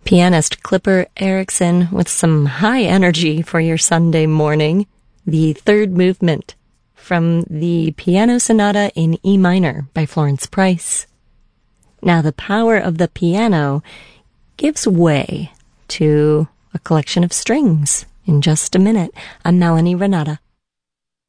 Pianist Clipper Erickson with some high energy for your Sunday morning. The third movement from the Piano Sonata in E minor by Florence Price. Now the power of the piano gives way to a collection of strings in just a minute. I'm Melanie Renata.